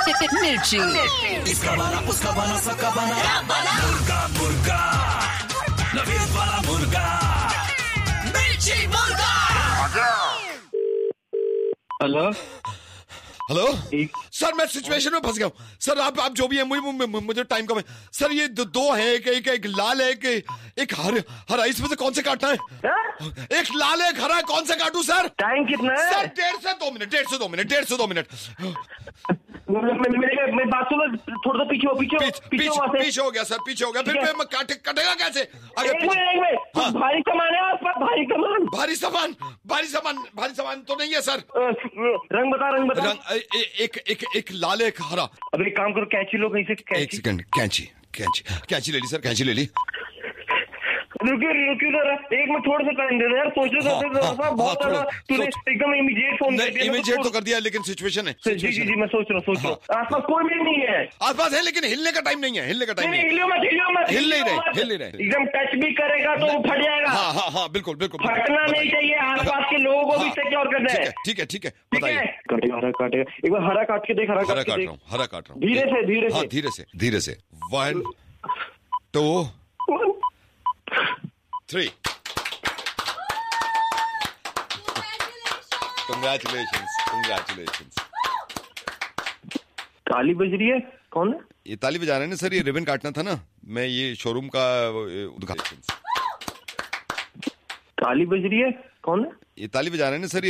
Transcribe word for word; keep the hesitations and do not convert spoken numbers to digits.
मिर्ची। इसका बना उसका बना सबका बना मुर्गा मुर्गा नवीन वाला मुर्गा मिर्ची मुर्गा। हेलो हेलो सर, मैं सिचुएशन में फंस गया हूँ सर। आप आप जो भी है, मुझे मुझे टाइम कम है सर। ये दो, दो है, एक एक एक लाल है, एक एक हर हरा। इसमें से कौन से काटना है? एक लाल है, एक हरा है, कौन सा काटूं सर? टाइम कितना है सर? डेढ़ से दो मिनट डेढ़ से दो मिनट डेढ़ से दो मिनट मेरे मेरी बात सुनो, थोड़ा सा पीछे हो पीछे पीछे पीछे पीछे हो गया सर, पीछे हो गया। फिर फिर काटे कटेगा कैसे? अगर एक मिनट एक मिनट हाँ। भारी सामान है आपका? भारी सामान भारी सामान भारी सामान भारी सामान तो नहीं है सर। रंग बता रंग बता रंग ए, एक एक एक लाल एक हरा। अब एक काम करो, कैंची लो कहीं से। एक कैंची सेकंड, कैंची कैंची कैंची ले ली सर, कैंची ले ली। रुकिए रुकिए जरा, एक मिनट थोड़ा सा टाइम दे दो यार, सोचो हाँ, सोचो हाँ, सा बहुत हाँ, ज्यादा तूने सोच। एकदम इमीडिएट फोन कर दिया। इमीडिएट तो कर दिया, लेकिन सिचुएशन है। जी जी जी मैं सोच रहा हूँ सोच रहा हूँ आसपास कोई भी नहीं है। आसपास है, लेकिन हिलने का टाइम नहीं है, हिलने का टाइम नहीं नहीं है। हिलियो मत हिलियो मत हिल नहीं रहे, मत। हिल नहीं रहे। एकदम टच भी करेगा तो वो फट जाएगा। हाँ हाँ हाँ बिल्कुल बिल्कुल फटना नहीं चाहिए, आसपास के लोगों को भी सिक्योर करना है। ठीक है ठीक है ठीक है बताइए। काटेगा हरा काटेगा, एक बार हरा काट के देख, हरा हरा काट के काट देख। रहा हूँ, हरा काट रहा हूँ। धीरे से धीरे हाँ से धीरे से धीरे से। One two three. Congratulations congratulations. ताली बज रही है, कौन है? ये ताली बजा रहे हैं ना सर, ये रिबन काटना था ना, मैं ये शोरूम का उद्घाटन। ताली बज रही है, कौन है? ये ताली बजा रहे हैं ना सर।